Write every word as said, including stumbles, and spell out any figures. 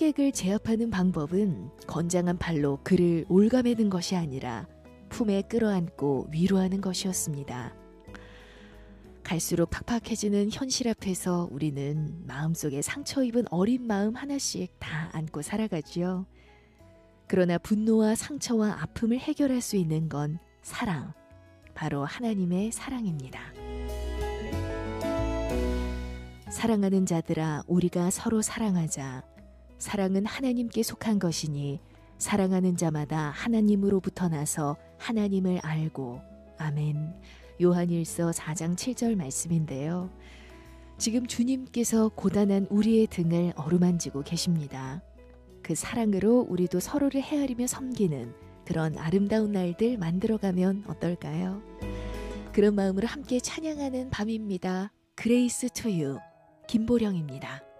타객을 제압하는 방법은 건장한 팔로 그를 올가매는 것이 아니라 품에 끌어안고 위로하는 것이었습니다. 갈수록 팍팍해지는 현실 앞에서 우리는 마음속에 상처 입은 어린 마음 하나씩 다 안고 살아가지요. 그러나 분노와 상처와 아픔을 해결할 수 있는 건 사랑, 바로 하나님의 사랑입니다. 사랑하는 자들아, 우리가 서로 사랑하자. 사랑은 하나님께 속한 것이니 사랑하는 자마다 하나님으로부터 나서 하나님을 알고. 아멘. 요한일서 사 장 칠 절 말씀인데요. 지금 주님께서 고단한 우리의 등을 어루만지고 계십니다. 그 사랑으로 우리도 서로를 헤아리며 섬기는 그런 아름다운 날들 만들어가면 어떨까요? 그런 마음으로 함께 찬양하는 밤입니다. 그레이스 투 유, 김보령입니다.